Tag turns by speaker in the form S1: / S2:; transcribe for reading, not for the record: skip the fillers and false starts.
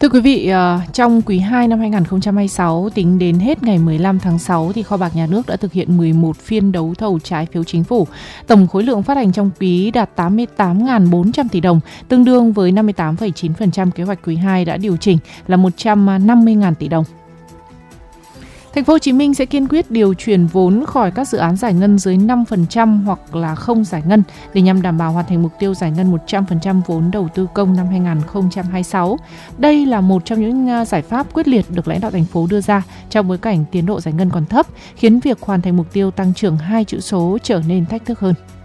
S1: Thưa quý vị, trong quý 2 năm 2026, tính đến hết ngày 15 tháng 6 thì Kho bạc Nhà nước đã thực hiện 11 phiên đấu thầu trái phiếu chính phủ. Tổng khối lượng phát hành trong quý đạt 88.400 tỷ đồng, tương đương với 58,9% kế hoạch quý 2 đã điều chỉnh là 150.000 tỷ đồng. Thành phố Hồ Chí Minh sẽ kiên quyết điều chuyển vốn khỏi các dự án giải ngân dưới 5% hoặc là không giải ngân để nhằm đảm bảo hoàn thành mục tiêu giải ngân 100% vốn đầu tư công năm 2026. Đây là một trong những giải pháp quyết liệt được lãnh đạo thành phố đưa ra trong bối cảnh tiến độ giải ngân còn thấp, khiến việc hoàn thành mục tiêu tăng trưởng 2 chữ số trở nên thách thức hơn.